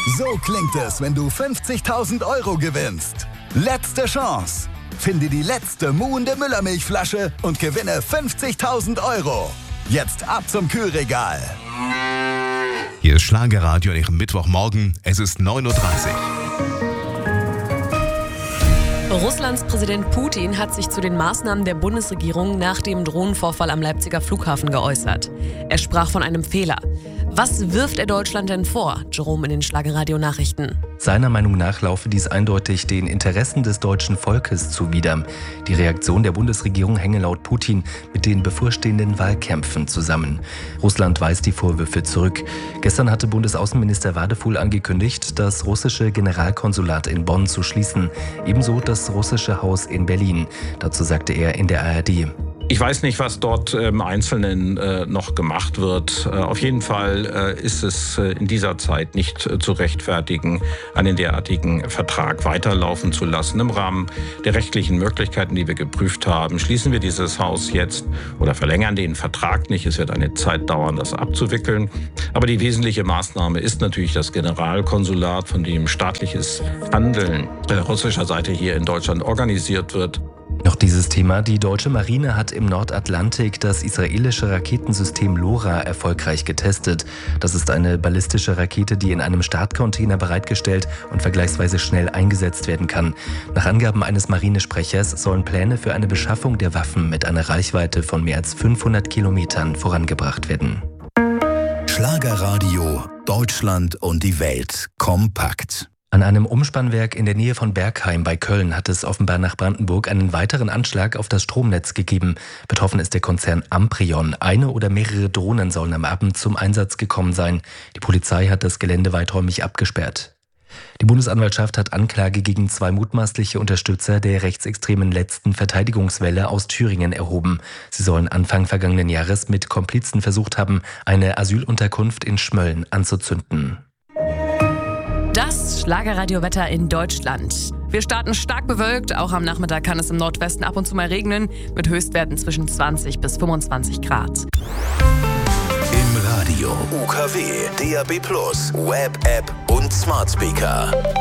So klingt es, wenn du 50.000 € gewinnst. Letzte Chance. Finde die letzte muhende Müllermilchflasche und gewinne 50.000 €. Jetzt ab zum Kühlregal. Hier ist Schlagerradio an Ihrem Mittwochmorgen. Es ist 9:30 Uhr. Russlands Präsident Putin hat sich zu den Maßnahmen der Bundesregierung nach dem Drohnenvorfall am Leipziger Flughafen geäußert. Er sprach von einem Fehler. Was wirft er Deutschland denn vor? Jerome in den Schlagerradio-Nachrichten. Seiner Meinung nach laufe dies eindeutig den Interessen des deutschen Volkes zuwider. Die Reaktion der Bundesregierung hänge laut Putin mit den bevorstehenden Wahlkämpfen zusammen. Russland weist die Vorwürfe zurück. Gestern hatte Bundesaußenminister Wadefuhl angekündigt, das russische Generalkonsulat in Bonn zu schließen. Ebenso das russische Haus in Berlin. Dazu sagte er in der ARD. Ich weiß nicht, was dort im Einzelnen noch gemacht wird. Auf jeden Fall ist es in dieser Zeit nicht zu rechtfertigen, einen derartigen Vertrag weiterlaufen zu lassen. Im Rahmen der rechtlichen Möglichkeiten, die wir geprüft haben, schließen wir dieses Haus jetzt oder verlängern den Vertrag nicht. Es wird eine Zeit dauern, das abzuwickeln. Aber die wesentliche Maßnahme ist natürlich das Generalkonsulat, von dem staatliches Handeln russischer Seite hier in Deutschland organisiert wird. Noch dieses Thema. Die deutsche Marine hat im Nordatlantik das israelische Raketensystem LoRa erfolgreich getestet. Das ist eine ballistische Rakete, die in einem Startcontainer bereitgestellt und vergleichsweise schnell eingesetzt werden kann. Nach Angaben eines Marinesprechers sollen Pläne für eine Beschaffung der Waffen mit einer Reichweite von mehr als 500 Kilometern vorangebracht werden. Schlagerradio, Deutschland und die Welt kompakt. An einem Umspannwerk in der Nähe von Bergheim bei Köln hat es offenbar nach Brandenburg einen weiteren Anschlag auf das Stromnetz gegeben. Betroffen ist der Konzern Amprion. Eine oder mehrere Drohnen sollen am Abend zum Einsatz gekommen sein. Die Polizei hat das Gelände weiträumig abgesperrt. Die Bundesanwaltschaft hat Anklage gegen 2 mutmaßliche Unterstützer der rechtsextremen letzten Verteidigungswelle aus Thüringen erhoben. Sie sollen Anfang vergangenen Jahres mit Komplizen versucht haben, eine Asylunterkunft in Schmölln anzuzünden. Das Schlagerradiowetter in Deutschland. Wir starten stark bewölkt, auch am Nachmittag kann es im Nordwesten ab und zu mal regnen, mit Höchstwerten zwischen 20 bis 25 Grad. Im Radio, UKW, DAB+, Web-App und Smart Speaker.